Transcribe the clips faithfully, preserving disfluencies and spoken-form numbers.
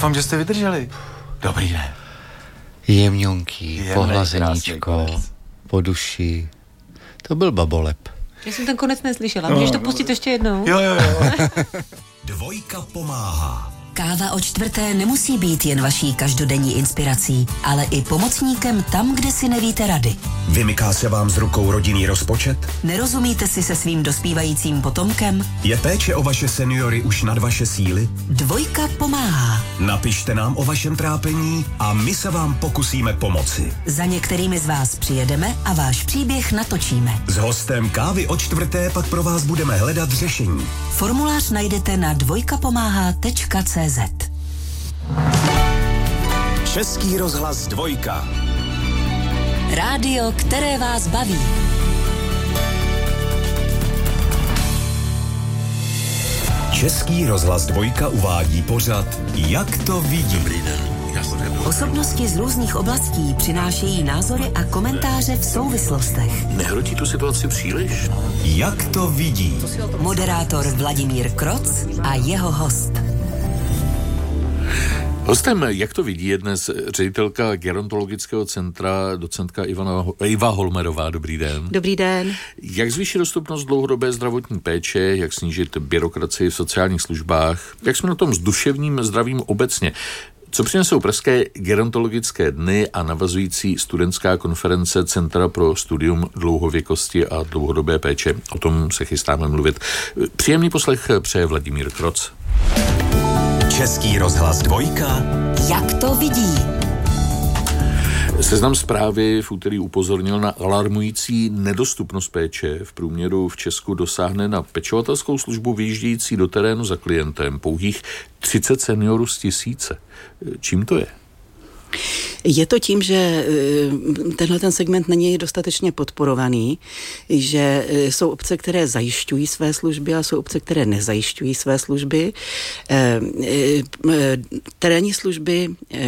doufám, že jste vydrželi. Dobrý den. Jemňonký, pohlazeníčko, po duši. To byl baboleb. Já jsem ten konec neslyšela. Můžeš to pustit ještě jednou? Jo, jo, jo. Dvojka pomáhá. Káva o čtvrté nemusí být jen vaší každodenní inspirací, ale i pomocníkem tam, kde si nevíte rady. Vymyká se vám z rukou rodinný rozpočet? Nerozumíte si se svým dospívajícím potomkem? Je péče o vaše seniory už nad vaše síly? Dvojka pomáhá. Napište nám o vašem trápení a my se vám pokusíme pomoci. Za některými z vás přijedeme a váš příběh natočíme. S hostem Kávy o čtvrté pak pro vás budeme hledat řešení. Formulář najdete na dvojkapomáhá tečka cé zet. Český rozhlas Dvojka. Rádio, které vás baví. Český rozhlas Dvojka uvádí pořad Jak to vidí. Dobrý den. Osobnosti z různých oblastí přinášejí názory a komentáře v souvislostech. Nehrotí tu situaci příliš? Jak to vidí. Moderátor Vladimír Kroc a jeho host. Hostem, jak to vidí, je dnes ředitelka gerontologického centra, docentka Ivana, Iva Holmerová. Dobrý den. Dobrý den. Jak zvýšit dostupnost dlouhodobé zdravotní péče, jak snížit byrokracii v sociálních službách, jak jsme na tom s duševním zdravím obecně? Co přinesou pražské gerontologické dny a navazující studentská konference Centra pro studium dlouhověkosti a dlouhodobé péče? O tom se chystáme mluvit. Příjemný poslech přeje Vladimír Kroc. Český rozhlas Dvojka. Jak to vidí? Seznam Zprávy v úterý upozornil na alarmující nedostupnost péče. V průměru v Česku dosáhne na pečovatelskou službu vyjíždějící do terénu za klientem pouhých třicet seniorů z tisíce. Čím to je? Je to tím, že tenhle ten segment není dostatečně podporovaný, že jsou obce, které zajišťují své služby a jsou obce, které nezajišťují své služby. Terénní služby,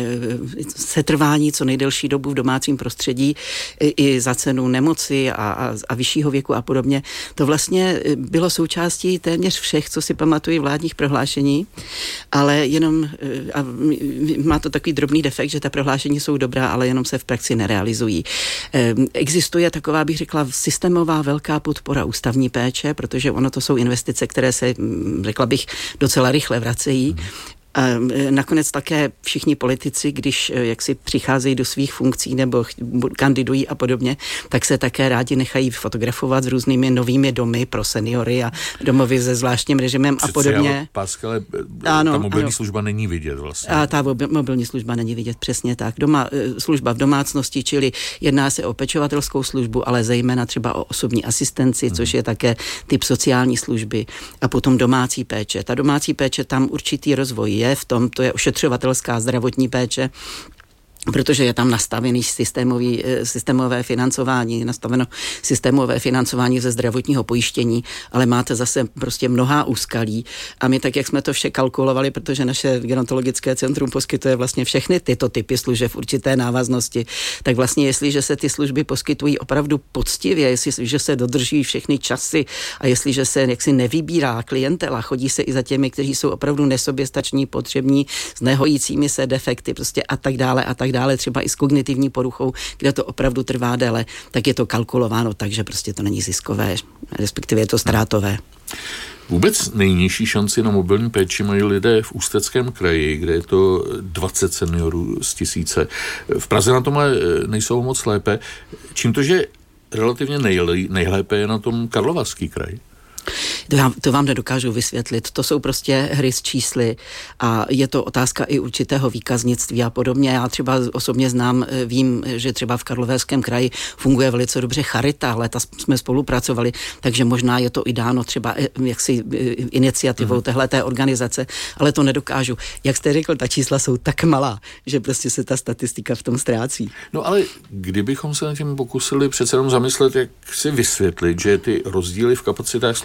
setrvání co nejdelší dobu v domácím prostředí i za cenu nemoci a, a, a vyššího věku a podobně, to vlastně bylo součástí téměř všech, co si pamatují vládních prohlášení, ale jenom a má to takový drobný defekt, že ta prohlášení jsou dobrá, ale jenom se v praxi nerealizují. Existuje taková, bych řekla, systémová velká podpora ústavní péče, protože ono to jsou investice, které se, řekla bych, docela rychle vracejí. A nakonec také všichni politici, když jak si přicházejí do svých funkcí nebo kandidují a podobně, tak se také rádi nechají fotografovat s různými novými domy pro seniory a domovy se zvláštním režimem a podobně. Páskale, ano, ta mobilní ano. služba není vidět vlastně. A ta mobilní služba není vidět, přesně tak. Doma, služba v domácnosti, čili jedná se o pečovatelskou službu, ale zejména třeba o osobní asistenci, hmm. což je také typ sociální služby a potom domácí péče. Ta domácí péče, tam určitý rozvoj je. V tom, to je ošetřovatelská zdravotní péče, protože je tam nastavený systémový, systémové financování, nastaveno systémové financování ze zdravotního pojištění, ale máte zase prostě mnohá úskalí a my tak, jak jsme to vše kalkulovali, protože naše gerontologické centrum poskytuje vlastně všechny tyto typy služeb v určité návaznosti, tak vlastně jestliže se ty služby poskytují opravdu poctivě, jestliže se dodrží všechny časy a jestliže se jaksi nevybírá klientela, chodí se i za těmi, kteří jsou opravdu nesoběstační, potřební, s nehojícími se defekty prostě a tak dále a tak dále, třeba i s kognitivní poruchou, kde to opravdu trvá déle, tak je to kalkulováno tak, že prostě to není ziskové, respektive je to ztrátové. Vůbec nejnižší šanci na mobilní péči mají lidé v Ústeckém kraji, kde je to dvacet seniorů z tisíce. V Praze na tom nejsou moc lépe. Čím to, že relativně nejlé, nejlépe je na tom Karlovarský kraj? To vám, to vám nedokážu vysvětlit. To jsou prostě hry s čísly a je to otázka i určitého výkaznictví a podobně. Já třeba osobně znám, vím, že třeba v Karlovarském kraji funguje velice dobře charita, léta jsme spolupracovali, takže možná je to i dáno třeba jaksi iniciativou téhleté organizace, ale to nedokážu. Jak jste řekl, ta čísla jsou tak malá, že prostě se ta statistika v tom ztrácí. No ale kdybychom se na tím pokusili přece jenom zamyslet, jak si vysvětlit, že ty rozdíly v kapacitách služeb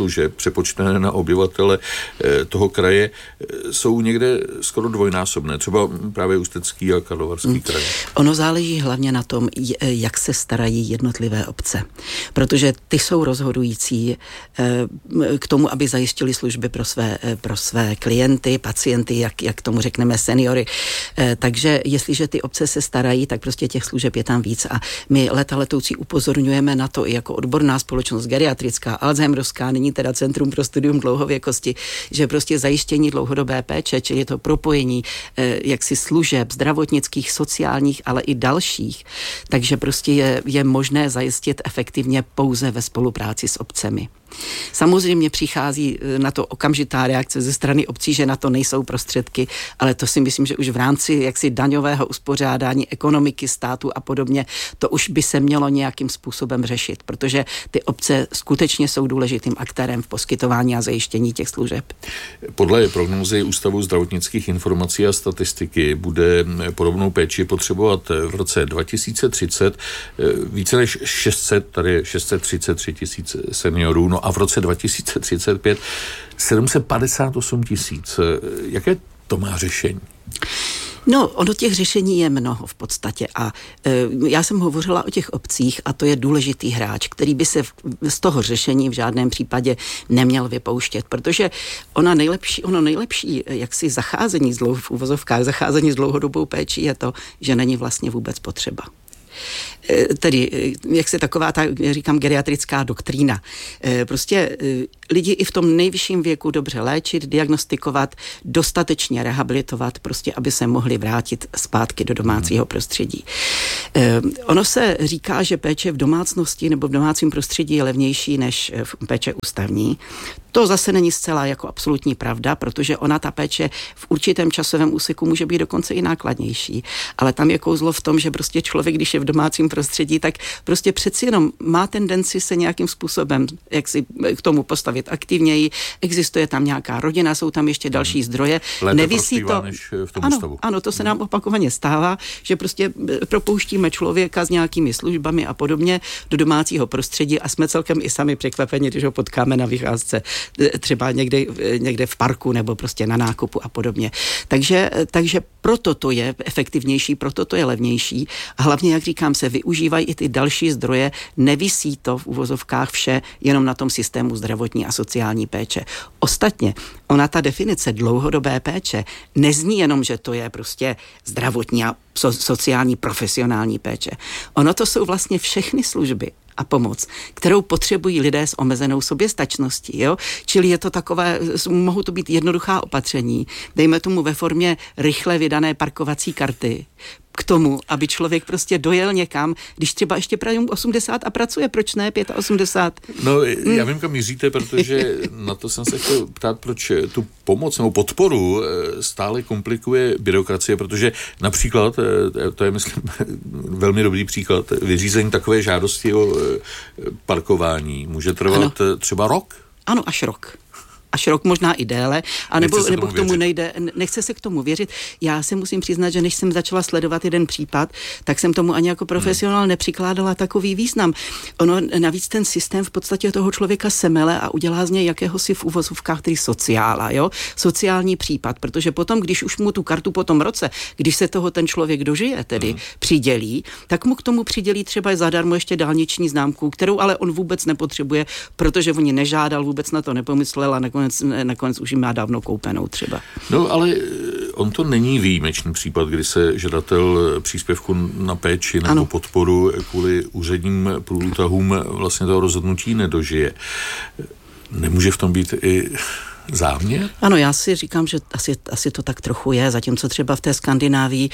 přepočtené na obyvatele toho kraje, jsou někde skoro dvojnásobné, třeba právě Ústecký a Karlovarský hmm. kraj. Ono záleží hlavně na tom, jak se starají jednotlivé obce, protože ty jsou rozhodující k tomu, aby zajistili služby pro své, pro své klienty, pacienty, jak, jak tomu řekneme, seniory. Takže jestliže ty obce se starají, tak prostě těch služeb je tam víc a my leta letoucí upozorňujeme na to i jako odborná společnost geriatrická, alzheimerovská, nyní teda Centrum pro studium dlouhověkosti, že prostě zajištění dlouhodobé péče, čili to propojení jaksi služeb zdravotnických, sociálních, ale i dalších, takže prostě je, je možné zajistit efektivně pouze ve spolupráci s obcemi. Samozřejmě přichází na to okamžitá reakce ze strany obcí, že na to nejsou prostředky, ale to si myslím, že už v rámci jaksi daňového uspořádání ekonomiky státu a podobně, to už by se mělo nějakým způsobem řešit, protože ty obce skutečně jsou důležitým aktérem v poskytování a zajištění těch služeb. Podle prognózy Ústavu zdravotnických informací a statistiky bude podobnou péči potřebovat v roce dva tisíce třicet více než šest set, tady šest set třicet tři tisíc seniorů, no a v roce dva tisíce třicet pět sedm set padesát osm tisíc. Jaké to má řešení? No, ono těch řešení je mnoho v podstatě a e, já jsem hovořila o těch obcích a to je důležitý hráč, který by se v, z toho řešení v žádném případě neměl vypouštět, protože ona nejlepší, ono nejlepší jaksi zacházení s dlouho, v uvozovkách zacházení s dlouhodobou péčí je to, že není vlastně vůbec potřeba. Tedy, jak se taková ta, říkám, geriatrická doktrína. Prostě lidi i v tom nejvyšším věku dobře léčit, diagnostikovat, dostatečně rehabilitovat, prostě, aby se mohli vrátit zpátky do domácího prostředí. Ono se říká, že péče v domácnosti nebo v domácím prostředí je levnější než péče ústavní. To zase není zcela jako absolutní pravda, protože ona ta péče v určitém časovém úseku může být dokonce i nákladnější. Ale tam je kouzlo v tom, že prostě člověk, když je v domácím prostředí, tak prostě přeci jenom má tendenci se nějakým způsobem jak si k tomu postavit aktivněji. Existuje tam nějaká rodina, jsou tam ještě další zdroje. Lépe Nevisí to než v tom ano, ústavu. Ano, to se nám opakovaně stává, že prostě propouštíme člověka s nějakými službami a podobně do domácího prostředí a jsme celkem i sami překvapeni, když ho potkáme na vycházce třeba někde, někde v parku nebo prostě na nákupu a podobně. Takže, takže proto to je efektivnější, proto to je levnější a hlavně, jak říkám, se využívají i ty další zdroje, nevisí to v uvozovkách vše jenom na tom systému zdravotní a sociální péče. Ostatně, ona ta definice dlouhodobé péče nezní jenom, že to je prostě zdravotní a so, sociální profesionální péče. Ono to jsou vlastně všechny služby a pomoc, kterou potřebují lidé s omezenou soběstačností. Jo? Čili je to takové, mohou to být jednoduchá opatření, dejme tomu ve formě rychle vydané parkovací karty, k tomu, aby člověk prostě dojel někam, když třeba ještě praje osmdesát a pracuje, proč ne osmdesát pět? No, já vím, kam míříte, protože na to jsem se chtěl ptát, proč tu pomoc nebo podporu stále komplikuje byrokracie, protože například, to je, myslím, velmi dobrý příklad, vyřízení takové žádosti o parkování může trvat ano. třeba rok? Ano, až rok. Až rok, možná i déle, a nebo, nebo k tomu nejde, nechce se k tomu věřit. Já se musím přiznat, že než jsem začala sledovat jeden případ, tak jsem tomu ani jako profesionál nepřikládala takový význam. Ono navíc ten systém v podstatě toho člověka semele a udělá z něj jakéhosi v uvozovkách tedy sociála, jo? Sociální případ, protože potom, když už mu tu kartu po tom roce, když se toho ten člověk dožije, tedy hmm. přidělí, tak mu k tomu přidělí třeba zadarmo ještě dálniční známku, kterou ale on vůbec nepotřebuje, protože on ji nežádal, vůbec na to nepomyslel a Nakonec, nakonec už ji má dávno koupenou třeba. No, ale on to není výjimečný případ, kdy se žadatel příspěvku na péči nebo ano. podporu kvůli úředním průtahům vlastně toho rozhodnutí nedožije. Nemůže v tom být i záměr? Ano, já si říkám, že asi, asi to tak trochu je, zatímco třeba v té Skandinávii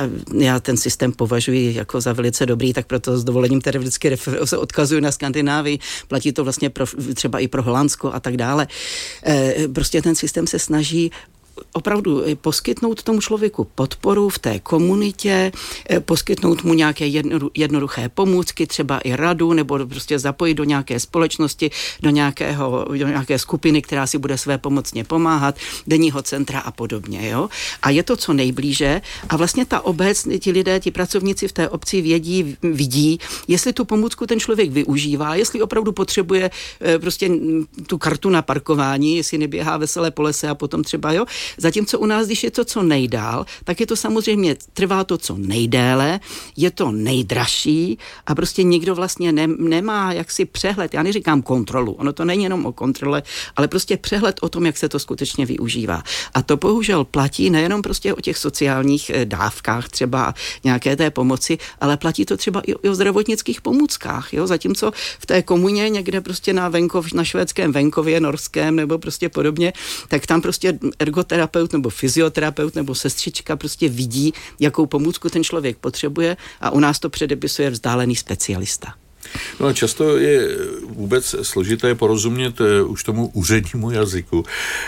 já ten systém považuji jako za velice dobrý, tak proto s dovolením tedy vždycky se odkazuju na Skandinávii, platí to vlastně pro, třeba i pro Holandsko a tak dále. Prostě ten systém se snaží opravdu poskytnout tomu člověku podporu v té komunitě, poskytnout mu nějaké jednoduché pomůcky, třeba i radu, nebo prostě zapojit do nějaké společnosti, do, nějakého, do nějaké skupiny, která si bude své pomocně pomáhat, denního centra a podobně. Jo? A je to co nejblíže a vlastně ta obec, ti lidé, ti pracovníci v té obci vědí, vidí, jestli tu pomůcku ten člověk využívá, jestli opravdu potřebuje prostě tu kartu na parkování, jestli neběhá veselé po lese a potom třeba, jo. Zatímco u nás, když je to co nejdál, tak je to samozřejmě, trvá to co nejdéle, je to nejdražší a prostě nikdo vlastně ne, nemá jaksi přehled, já neříkám kontrolu, ono to není jenom o kontrole, ale prostě přehled o tom, jak se to skutečně využívá. A to bohužel platí nejenom prostě o těch sociálních dávkách, třeba nějaké té pomoci, ale platí to třeba i o zdravotnických pomůckách, jo. Zatímco v té komuně někde prostě na venkov, na švédském venkově, norském nebo prostě podobně, tak tam prostě ergoterapeut nebo fyzioterapeut nebo sestřička prostě vidí, jakou pomůcku ten člověk potřebuje a u nás to předepisuje vzdálený specialista. No a často je vůbec složité porozumět už tomu úřednímu jazyku.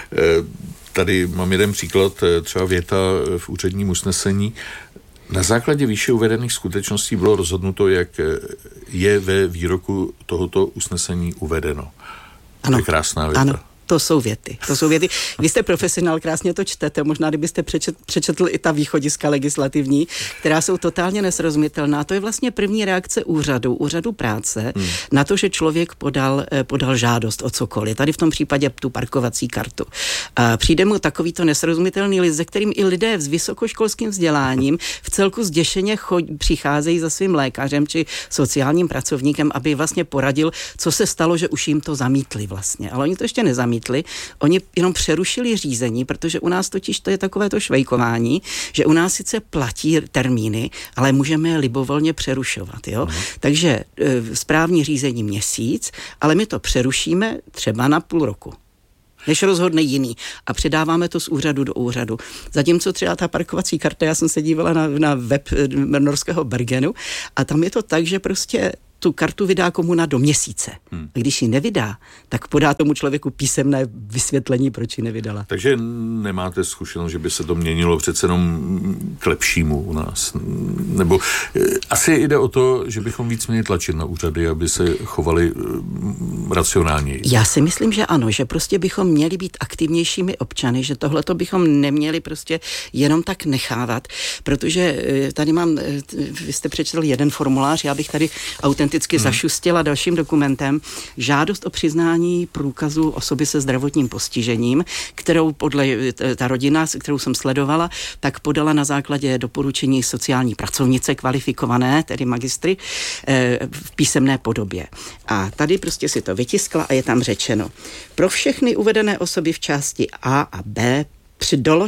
Tady mám jeden příklad, třeba věta v úředním usnesení. Na základě výše uvedených skutečností bylo rozhodnuto, jak je ve výroku tohoto usnesení uvedeno. Ano, to je krásná věta. Ano. To jsou věty. To jsou věty. Vy jste profesionál, krásně to čtete. Možná, kdybyste přečet, přečetl i ta východiska legislativní, která jsou totálně nesrozumitelná. To je vlastně první reakce úřadu, úřadu práce, hmm. na to, že člověk podal, podal žádost o cokoliv. Tady v tom případě tu parkovací kartu. A přijde mu takovýto nesrozumitelný list, ze kterým i lidé s vysokoškolským vzděláním v celku zděšeně chodí, přicházejí za svým lékařem či sociálním pracovníkem, aby vlastně poradil, co se stalo, že už jim to zamítli vlastně. Ale oni to ještě nezamítli. Oni jenom přerušili řízení, protože u nás totiž to je takové to švejkování, že u nás sice platí termíny, ale můžeme je libovolně přerušovat. Jo? Uh-huh. Takže e, správní řízení měsíc, ale my to přerušíme třeba na půl roku, než rozhodne jiný. A předáváme to z úřadu do úřadu. Zatímco třeba ta parkovací karta, já jsem se dívala na, na web norského Bergenu a tam je to tak, že prostě tu kartu vydá komuna do měsíce. Hmm. A když ji nevydá, tak podá tomu člověku písemné vysvětlení, proč ji nevydala. Takže nemáte zkušenost, že by se to měnilo přece jenom k lepšímu u nás? Nebo asi jde o to, že bychom víc měli tlačit na úřady, aby se chovali racionálněji. Já si myslím, že ano, že prostě bychom měli být aktivnějšími občany, že tohleto bychom neměli prostě jenom tak nechávat, protože tady mám, vy jste přečetl jeden formulář, já bych tady autenticky Hmm. zašustila dalším dokumentem žádost o přiznání průkazu osoby se zdravotním postižením, kterou podle ta rodina, kterou jsem sledovala, tak podala na základě doporučení sociální pracovnice kvalifikované, tedy magistry, v písemné podobě. A tady prostě si to vytiskla a je tam řečeno. Pro všechny uvedené osoby v části A a B při dolož